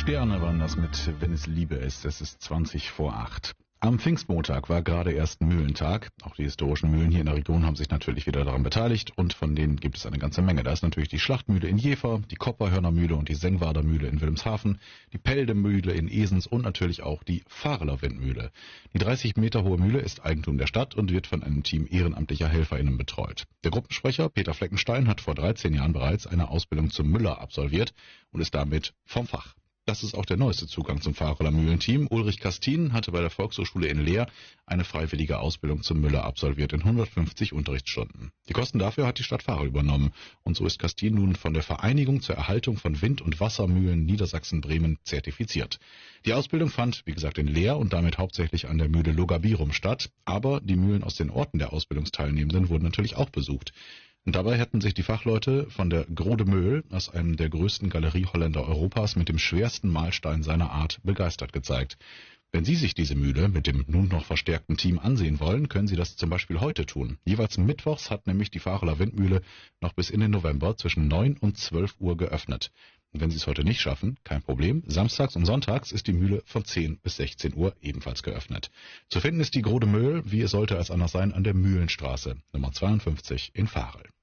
Sterne waren das mit Wenn es Liebe ist. Es ist 20 vor 8. Am Pfingstmontag war gerade erst Mühlentag. Auch die historischen Mühlen hier in der Region haben sich natürlich wieder daran beteiligt und von denen gibt es eine ganze Menge. Da ist natürlich die Schlachtmühle in Jever, die Kopperhörner Mühle und die Sengwarder Mühle in Wilhelmshaven, die Pelde Mühle in Esens und natürlich auch die Fahreler Windmühle. Die 30 Meter hohe Mühle ist Eigentum der Stadt und wird von einem Team ehrenamtlicher HelferInnen betreut. Der Gruppensprecher Peter Fleckenstein hat vor 13 Jahren bereits eine Ausbildung zum Müller absolviert und ist damit vom Fach. Das ist auch der neueste Zugang zum Fahreler Mühlenteam. Ulrich Kastin hatte bei der Volkshochschule in Leer eine freiwillige Ausbildung zum Müller absolviert in 150 Unterrichtsstunden. Die Kosten dafür hat die Stadt Fahre übernommen. Und so ist Kastin nun von der Vereinigung zur Erhaltung von Wind- und Wassermühlen Niedersachsen-Bremen zertifiziert. Die Ausbildung fand, wie gesagt, in Leer und damit hauptsächlich an der Mühle Logabirum statt. Aber die Mühlen aus den Orten der Ausbildungsteilnehmenden wurden natürlich auch besucht. Und dabei hätten sich die Fachleute von der Grode Möhl aus einem der größten Galerieholländer Europas mit dem schwersten Mahlstein seiner Art begeistert gezeigt. Wenn Sie sich diese Mühle mit dem nun noch verstärkten Team ansehen wollen, können Sie das zum Beispiel heute tun. Jeweils mittwochs hat nämlich die Fahreler Windmühle noch bis in den November zwischen 9 und 12 Uhr geöffnet. Und wenn Sie es heute nicht schaffen, kein Problem. Samstags und sonntags ist die Mühle von 10 bis 16 Uhr ebenfalls geöffnet. Zu finden ist die Grode Möhl, wie es sollte es anders sein, an der Mühlenstraße, Nummer 52 in Varel.